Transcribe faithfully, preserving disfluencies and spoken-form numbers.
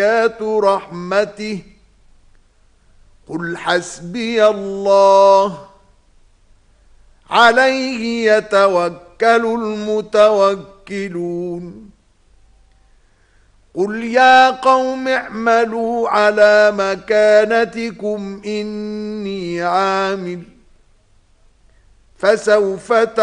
آيات رحمته قل حسبي الله عليه يتوكل المتوكلون قل يا قوم اعملوا على مكانتكم إني عامل فسوف